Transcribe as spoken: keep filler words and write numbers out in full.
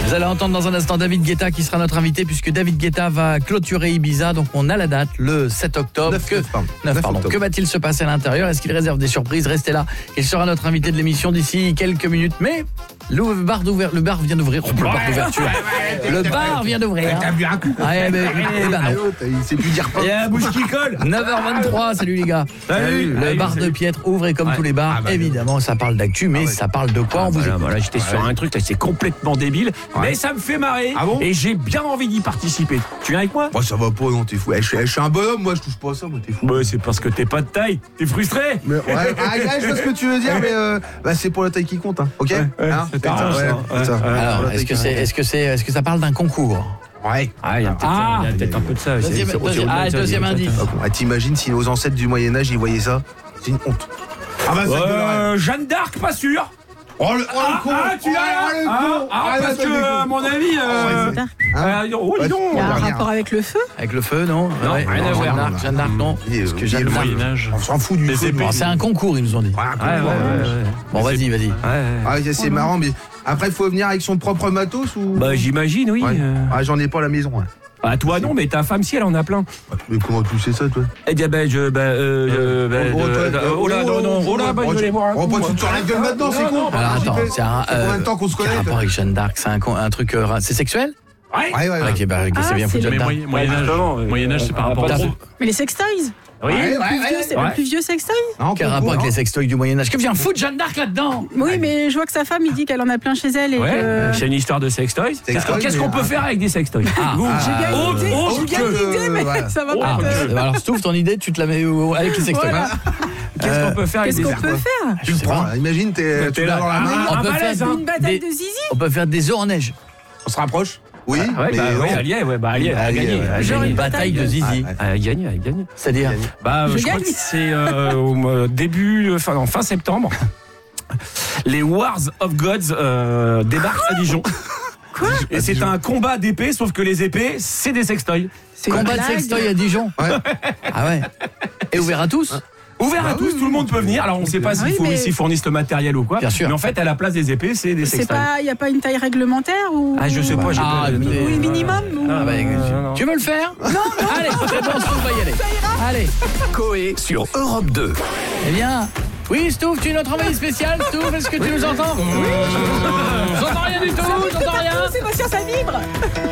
Vous allez entendre dans un instant David Guetta qui sera notre invité puisque David Guetta va clôturer Ibiza. Donc on a la date, le sept octobre. neuf, que, neuf, pardon. neuf, pardon. Que va-t-il se passer à l'intérieur? Est-ce qu'il réserve des surprises? Restez là. Il sera notre invité de l'émission d'ici quelques minutes. Mais le bar, d'ouvert, le bar vient d'ouvrir. Oh, le bar d'ouverture. Le bar vient d'ouvrir. T'as bu un coup. Ouais, mais, eh ben non. Il sait plus dire pas. Il y a la bouche qui colle. neuf heures vingt-trois, salut les gars. Salut. Le Salut, bar salut. de Piètre ouvre et comme Ouais. tous les bars, Ah bah, évidemment, ça parle d'actu, mais Ah ouais. ça parle de quoi? On vous Voilà, écoute. voilà, j'étais sur un truc là, c'est complètement débile, mais ça me fait marrer Ah bon et j'ai bien envie d'y participer. Tu viens avec moi? Moi ça va pas, non, t'es fou. Eh, je, suis, je suis un bonhomme, moi je touche pas à ça, moi t'es fou. Bah, c'est parce que t'es pas de taille, t'es frustré. Mais, ouais, ah, ouais, je vois ce que tu veux dire, mais euh, bah, c'est pour la taille qui compte, hein. Ok ouais, hein c'est Putain, t'arranges, ouais, ça. putain. Ouais, ouais. Alors, Pour la est-ce taille que qui c'est, compte. est-ce que c'est, est-ce que ça parle d'un concours? Ouais. Ah, il y a peut-être Ah. il y a peut-être un peu de ça. c'est- Deuxième- c'est- c'est deuxième- au-delà ah, de ça, deuxième il y a peut-être- indice. Ah bon, ah, t'imagines si nos ancêtres du Moyen-Âge ils voyaient ça? C'est une honte. Ah bah ça gueulerait. Euh, Jeanne d'Arc, pas sûr. Oh le, oh, Ah, le con ah, tu l'as Oh, le Ah, con ah, Ah, parce là, que, ça euh, déconne. mon avis, euh, Dark. Hein euh, oh, dis Ouais, donc. Il y a un dernière. rapport avec le feu? Avec le feu, non? Non, Ouais, rien à Jeanne voir. d'Arc, Jeanne d'Arc, non. Il est- Parce que il est Jeanne le d'Arc- Moyen-Âge. On s'en fout du feu. Bon, c'est un concours, ils nous ont dit. Ouais, un Ouais, concours, ouais, ouais. ouais, ouais. Bon, vas-y, vas-y. Ouais, ouais. Ah, c'est marrant, mais après, il faut venir avec son propre matos ou. Bah, j'imagine, oui. Ouais. euh. Ah, j'en ai pas à la maison. Hein. Ah, toi non, mais ta femme si, elle en a plein. Mais comment tu sais ça, toi? Eh bien, ben, je, ben, euh, euh, ben, Oh, euh, toi, euh, oh là, non, non, oh là, bah, oh, je vais aller boire un oh, coup, bah, moi. tu te sors la gueule maintenant, c'est Non, con. non, Alors attends, c'est un. Ça fait combien de temps qu'on se quel connaît, rapport toi avec Jeanne d'Arc? C'est un, con- un truc. euh, c'est sexuel? Ouais. Ouais, ouais, ouais. Ok, bah, Ah, c'est bien c'est foutu. le- Jeanne Mais d'Arc. moyen, moyen âge, Justement, euh, moyen âge, c'est par rapport pas à trop. Mais les sextoys? Oui. Ouais, Le ouais, plus vieux, ouais. c'est ouais. le plus vieux sextoy? Non, Quel concours, rapport avec hein. les sextoys du Moyen-Âge? Que vient foutre Jeanne d'Arc là-dedans? Oui, mais je vois que sa femme, il dit qu'elle en a plein chez elle et Ouais, que... c'est une histoire de sextoys. Sextoys, Qu'est-ce mais- qu'on peut faire avec des sextoys? Ah, Vous, ah, J'ai Ah, gagné autre- l'idée, autre j'ai gagné que- l'idée, mais voilà. ça va Oh, pas. Euh, te- Alors, Stouff, ton idée, tu te la mets où- avec les sextoys? Voilà. Qu'est-ce qu'on peut faire avec Qu'est-ce des qu'on peut faire? Tu le sais prends, pas. imagine, t'es T'es tu là. l'as dans la main. Ah, On un peut balèze, faire hein. Une bataille des- de zizi? On peut faire des ors en neige. On se rapproche? Oui, Ouais, mais bah, non. ouais, Allier, ouais, bah, Allier, elle a Allier, gagné. ouais. Elle a Genre gagné. une Bataille de zizi. Ah, ouais. Elle a gagné, elle a gagné. C'est-à-dire? Bah, Je je, crois gagne. que c'est euh, au euh, début, enfin, en fin septembre. Les Wars of Gods euh, débarquent à Dijon. Quoi? Et c'est un combat d'épées, sauf que les épées, c'est des sextoys. C'est une Combat de blague. sextoy à Dijon? Ouais. Ah ouais. Et ouvert à tous? Ouvert à Bah tous, oui, tout le monde peut venir. Alors on ne sait pas Ah s'il oui, faut mais- s'ils fournissent le matériel ou quoi. Bien sûr. Mais en fait, à la place des épées, c'est des C'est sextoys. pas, y a pas une taille réglementaire ou? Ah, je sais pas, j'ai Ah, pas. mais- Ou une minimum ou... Ah, Ah bah, non, non. tu veux le faire? Non, non. Allez, c'est bon, Stouff va y aller. Allez. Coé sur Europe deux. Eh bien, oui, Stouff, tu es notre envoyé spécial. Stouff, est-ce que tu nous entends? Oui. J'entends rien du tout, j'entends rien. C'est pas sûr, ça vibre.